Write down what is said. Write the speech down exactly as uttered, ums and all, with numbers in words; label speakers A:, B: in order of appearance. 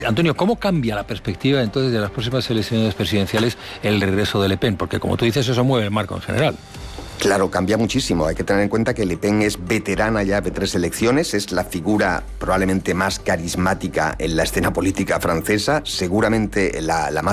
A: Antonio, ¿cómo cambia la perspectiva entonces de las próximas elecciones presidenciales el regreso de Le Pen? Porque como tú dices, eso mueve el marco en general.
B: Claro, cambia muchísimo. Hay que tener en cuenta que Le Pen es veterana ya de tres elecciones, es la figura probablemente más carismática en la escena política francesa, seguramente la, la más